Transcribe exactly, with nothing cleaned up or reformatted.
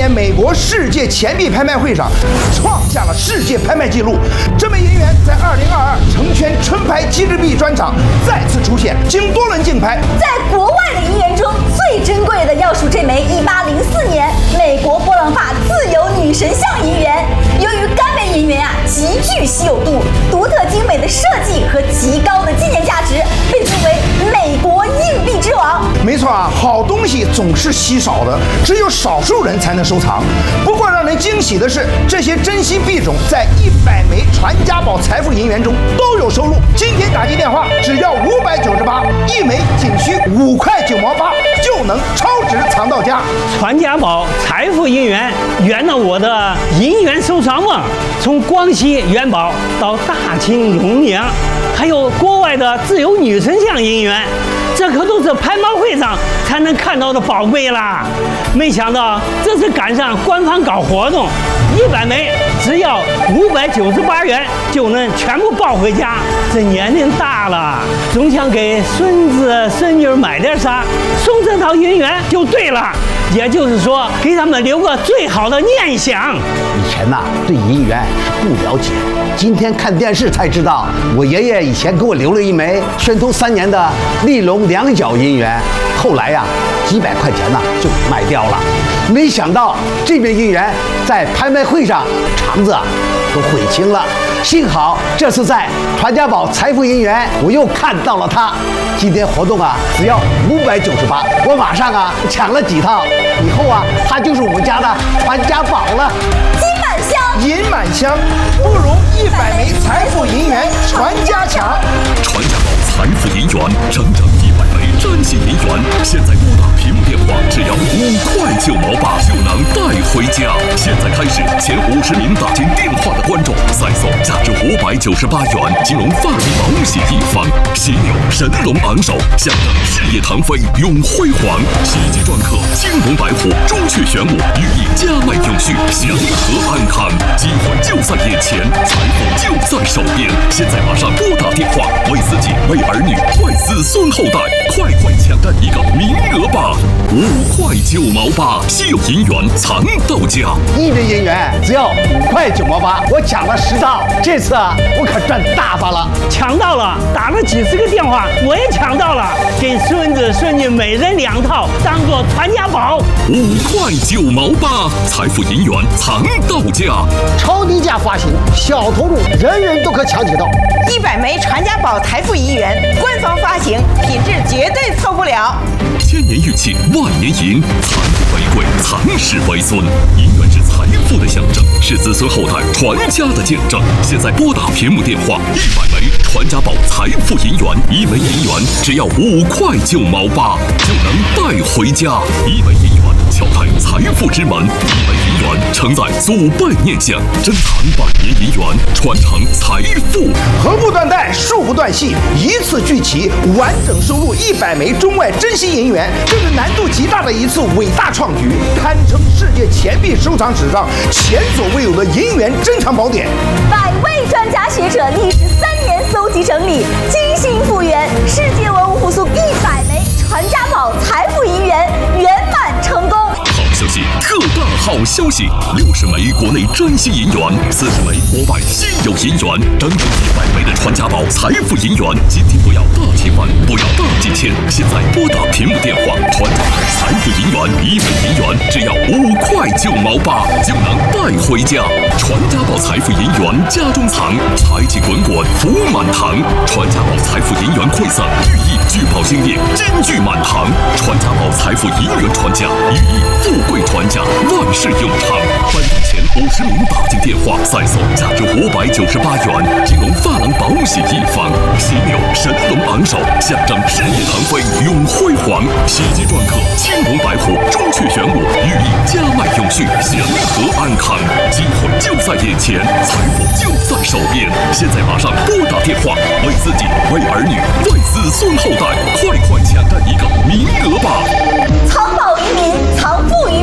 年美国世界钱币拍卖会上创下了世界拍卖纪录。这枚银元在二零二二成圈春拍机制币专场再次出现，经多轮竞拍， 在国外的银元中最珍贵的要数这枚一八零四年美国波朗法自由女神像银元。由于该枚银元啊极具稀有度、独特精美的设计和极高的纪念价值，被尊为美国硬币之王。 没错啊，好东西总是稀少的，只有少数人才能收藏。不过让人惊喜的是，这些珍稀币种在一百枚传家宝财富银元中都有收录。今天打进电话只要五百九十八，一枚仅需五块九毛八，就能超值藏到家。 传家宝财富银元圆了我的银元收藏梦，从光熙元宝到大清永宁，还有国外的自由女神像银元，这可都是拍卖会上才能看到的宝贝啦！没想到这次赶上官方搞活动，一百枚只要五百九十八元就能全部抱回家。这年龄大了，总想给孙子孙女买点啥，送这套银元就对了。也就是说，给他们留个最好的念想。 以前呐、啊，对银元是不了解，今天看电视才知道，我爷爷以前给我留了一枚宣统三年的利隆两角银元，后来呀、啊，几百块钱呢、啊、就卖掉了。没想到这枚银元在拍卖会上肠子啊都悔青了。幸好这次在传家宝财富银元，我又看到了它。今天活动啊，只要五百九十八，我马上啊抢了几套，以后啊，它就是我们家的传家宝了。 金满箱， 银满箱，不如一百枚财富银元传家强。 传家宝财富银元，整整一百枚珍稀银元，现在拨打屏幕电话只要五块九毛八就能带回家。现在开始，前五十名打进电话的观众再送价值五百九十八元金融发力保险一方，犀牛神龙昂首，象征事业腾飞永辉煌。喜极篆刻青龙白虎，朱雀玄武，寓意家迈永续，祥和安康。机会就在眼前，财富就在手边。现在马上拨打电话，为自己、为儿女、为子孙后代，快快抢占一个名额吧！五块九毛八，稀有银元藏到家。 一枚银元只要五块九毛八，我抢了十套，这次啊，我可赚大发了！ 抢到了，打了几十个电话，我也抢到了，给孙子孙女每人两套，当做传家宝。 五块九毛八，财富银元藏到家， 超低价发行，小投入，人人都可抢起到。 一百枚传家宝财富银元，官方发行，品质绝对错不了。 千年玉器，万年银，财富为贵，藏世为尊。银元是财富的象征，是子孙后代传家的见证。现在拨打屏幕电话，一百枚传家宝财富银元，一枚银元只要五块九毛八就能带回家。一枚银元敲开财富之门，一枚银元承载祖辈念想，珍藏百年银元，传承财富。 合不断代，数不断系，一次聚齐，完整收录一百枚中外珍稀银元，这是难度极大的一次伟大创举，堪称世界钱币收藏史上前所未有的银元珍藏宝典。 百位专家学者历时三年搜集整理，精心复原世界文物复苏一百枚传家宝财富银元，圆满成功。 消息，特大好消息！六十枚国内珍稀银元，四十枚国外稀有银元，整整一百枚的传家宝财富银元。今天不要大几万，不要大几千，现在拨打屏幕电话，传家宝财富银元一枚银元只要五块九毛八就能带回家。传家宝财富银元家中藏，财气滚滚福满堂。传家宝财富银元馈赠，寓意聚宝兴业，金聚满堂。传家宝财富银元传家，寓意富贵传家，万事永昌。颁奖前五十名打进电话，再送价值五百九十八元金融发廊保险一方。犀牛神龙昂首，象征事业腾飞永辉煌。喜极篆刻青龙白虎，朱雀玄武，寓意家迈永续，祥和安康。机会就在眼前，财富就在手边。现在马上拨打电话，为自己、为儿女、为子孙后代，快快抢占一个名额吧！ 藏宝于民，藏富于